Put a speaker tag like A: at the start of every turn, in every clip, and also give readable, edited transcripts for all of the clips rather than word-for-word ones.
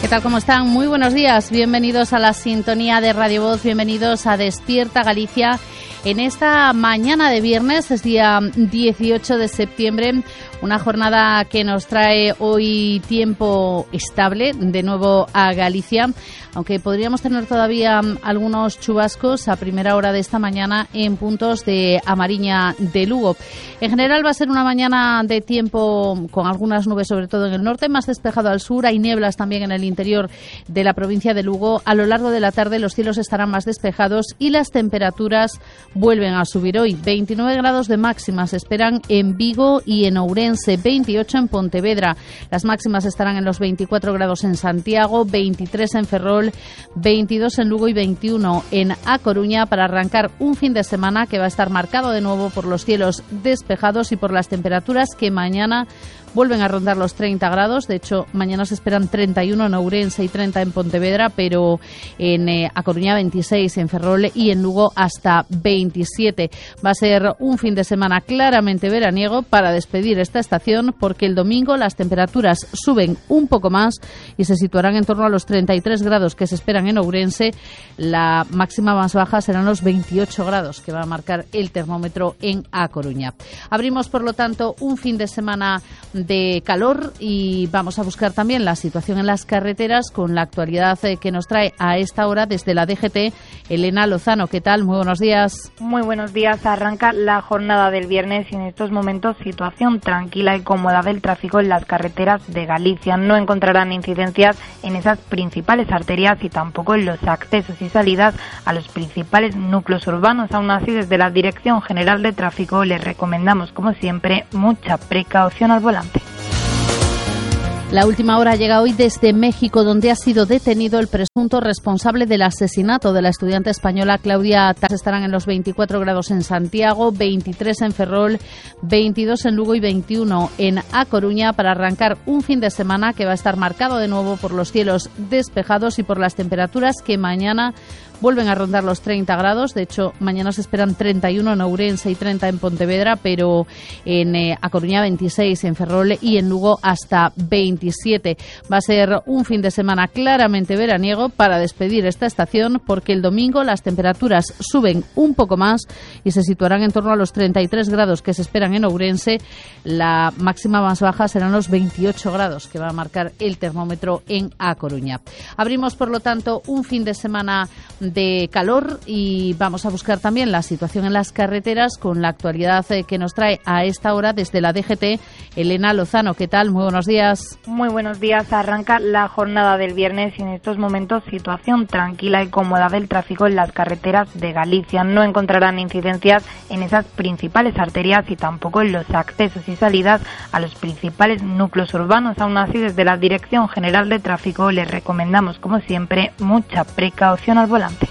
A: tal? ¿Cómo están? Muy buenos días. Bienvenidos a la sintonía de Radio Voz. Bienvenidos a Despierta Galicia. En esta mañana de viernes, es día 18 de septiembre, una jornada que nos trae hoy tiempo estable de nuevo a Galicia, aunque podríamos tener todavía algunos chubascos a primera hora de esta mañana en puntos de Amariña de Lugo. En general va a ser una mañana de tiempo con algunas nubes, sobre todo en el norte, más despejado al sur. Hay nieblas también en el interior de la provincia de Lugo. A lo largo de la tarde los cielos estarán más despejados y las temperaturas vuelven a subir hoy. 29 grados de máxima se esperan en Vigo y en Ourense, 28 en Pontevedra. Las máximas estarán en los 24 grados en Santiago, 23 en Ferrol, 22 en Lugo y 21 en A Coruña, para arrancar un fin de semana que va a estar marcado de nuevo por los cielos despejados y por las temperaturas que mañana vuelven a rondar los 30 grados. De hecho, mañana se esperan 31 en Ourense y 30 en Pontevedra, pero en A Coruña 26, en Ferrol y en Lugo hasta 27. Va a ser un fin de semana claramente veraniego para despedir esta estación, porque el domingo las temperaturas suben un poco más y se situarán en torno a los 33 grados que se esperan en Ourense. La máxima más baja serán los 28 grados que va a marcar el termómetro en A Coruña. Abrimos, por lo tanto, un fin de semana de calor y vamos a buscar también la situación en las carreteras con la actualidad que nos trae a esta hora desde la DGT Elena Lozano. ¿Qué tal? Muy buenos días.
B: Muy buenos días. Arranca la jornada del viernes y en estos momentos situación tranquila y cómoda del tráfico en las carreteras de Galicia. No encontrarán incidencias en esas principales arterias y tampoco en los accesos y salidas a los principales núcleos urbanos. Aún así, desde la Dirección General de Tráfico les recomendamos, como siempre, mucha precaución al volante.
A: La última hora llega hoy desde México, donde ha sido detenido el presunto responsable del asesinato de la estudiante española Claudia Tars. Estarán en los 24 grados en Santiago, 23 en Ferrol, 22 en Lugo y 21 en A Coruña, para arrancar un fin de semana que va a estar marcado de nuevo por los cielos despejados y por las temperaturas que mañana vuelven a rondar los 30 grados. De hecho, mañana se esperan 31 en Ourense y 30 en Pontevedra, pero en A Coruña 26, en Ferrol y en Lugo hasta 27. Va a ser un fin de semana claramente veraniego para despedir esta estación, porque el domingo las temperaturas suben un poco más y se situarán en torno a los 33 grados que se esperan en Ourense. La máxima más baja serán los 28 grados que va a marcar el termómetro en A Coruña. Abrimos, por lo tanto, un fin de semana de calor y vamos a buscar también la situación en las carreteras con la actualidad que nos trae a esta hora desde la DGT Elena Lozano. ¿Qué tal? Muy buenos días.
B: Muy buenos días. Arranca la jornada del viernes y en estos momentos situación tranquila y cómoda del tráfico en las carreteras de Galicia. No encontrarán incidencias en esas principales arterias y tampoco en los accesos y salidas a los principales núcleos urbanos. Aún así, desde la Dirección General de Tráfico les recomendamos, como siempre, mucha precaución al volante.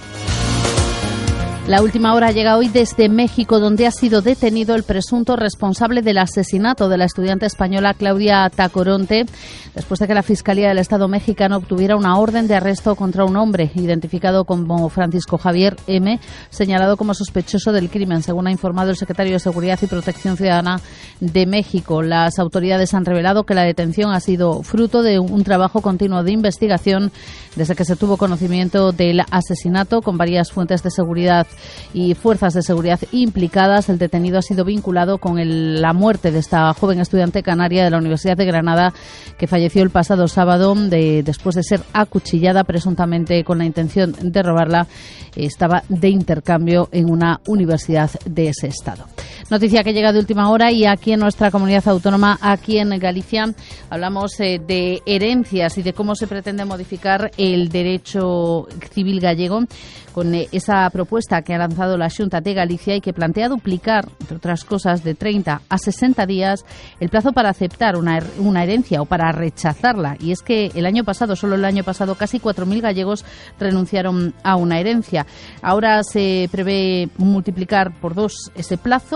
A: La última hora llega hoy desde México, donde ha sido detenido el presunto responsable del asesinato de la estudiante española Claudia Tacoronte, después de que la Fiscalía del Estado mexicano obtuviera una orden de arresto contra un hombre identificado como Francisco Javier M., señalado como sospechoso del crimen, según ha informado el secretario de Seguridad y Protección Ciudadana de México. Las autoridades han revelado que la detención ha sido fruto de un trabajo continuo de investigación desde que se tuvo conocimiento del asesinato, con varias fuentes de seguridad y fuerzas de seguridad implicadas. El detenido ha sido vinculado con la muerte de esta joven estudiante canaria de la Universidad de Granada, que falleció el pasado sábado después de ser acuchillada, presuntamente con la intención de robarla. Estaba de intercambio en una universidad de ese estado. Noticia que llega de última hora y aquí en nuestra comunidad autónoma, aquí en Galicia, hablamos de herencias y de cómo se pretende modificar el derecho civil gallego con esa propuesta que ha lanzado la Xunta de Galicia y que plantea duplicar, entre otras cosas, de 30 a 60 días el plazo para aceptar una herencia o para rechazarla. Y es que solo el año pasado, casi 4.000 gallegos renunciaron a una herencia. Ahora se prevé multiplicar por 2 ese plazo,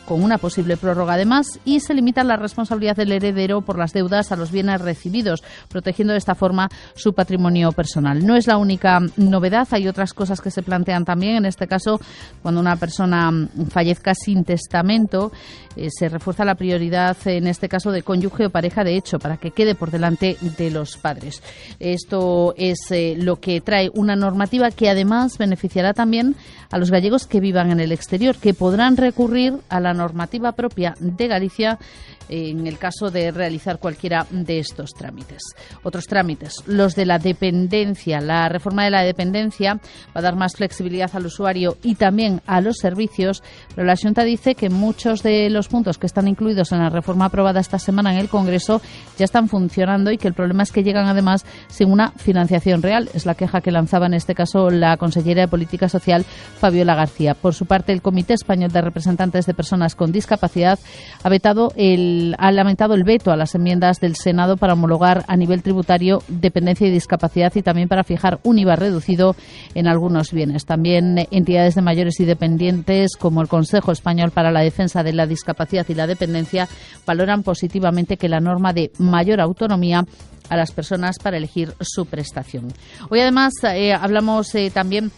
A: con una posible prórroga además, y se limita la responsabilidad del heredero por las deudas a los bienes recibidos, protegiendo de esta forma su patrimonio personal. No es la única novedad, hay otras cosas que se plantean también. En este caso, cuando una persona fallezca sin testamento, se refuerza la prioridad, en este caso, de cónyuge o pareja de hecho, para que quede por delante de los padres. Esto es lo que trae una normativa que además beneficiará también a los gallegos que vivan en el exterior, que podrán recurrir a la normativa propia de Galicia en el caso de realizar cualquiera de estos trámites. Otros trámites, los de la dependencia. La reforma de la dependencia va a dar más flexibilidad al usuario y también a los servicios, pero la Xunta dice que muchos de los puntos que están incluidos en la reforma aprobada esta semana en el Congreso ya están funcionando y que el problema es que llegan además sin una financiación real. Es la queja que lanzaba en este caso la consellera de Política Social, Fabiola García. Por su parte, el Comité Español de Representantes de Personas con Discapacidad ha lamentado el veto a las enmiendas del Senado para homologar a nivel tributario dependencia y discapacidad y también para fijar un IVA reducido en algunos bienes. También entidades de mayores y dependientes como el Consejo Español para la Defensa de la Discapacidad y la Dependencia valoran positivamente que la norma de mayor autonomía a las personas para elegir su prestación. Hoy además hablamos también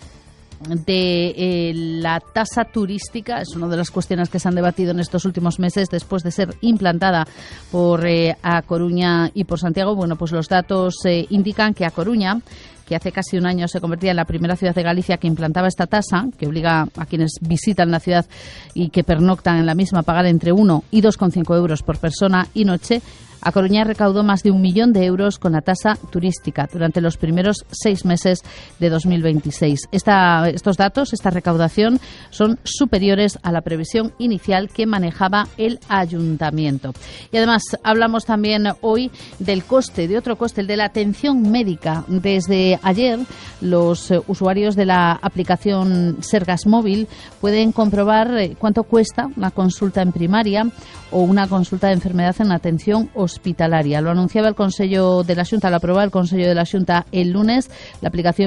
A: de la tasa turística. Es una de las cuestiones que se han debatido en estos últimos meses después de ser implantada por A Coruña y por Santiago. Bueno, pues los datos indican que A Coruña, que hace casi un año se convertía en la primera ciudad de Galicia que implantaba esta tasa, que obliga a quienes visitan la ciudad y que pernoctan en la misma a pagar entre 1 y 2,5 euros por persona y noche, A Coruña recaudó más de 1 millón de euros con la tasa turística durante los primeros 6 meses de 2026. Estos datos, esta recaudación, son superiores a la previsión inicial que manejaba el ayuntamiento. Y además hablamos también hoy del coste, de otro coste, el de la atención médica. Desde ayer, los usuarios de la aplicación Sergas Móvil pueden comprobar cuánto cuesta una consulta en primaria o una consulta de enfermedad en atención hospitalaria. Lo anunciaba el Consejo de la Xunta, lo aprobaba el Consejo de la Xunta el lunes. La aplicación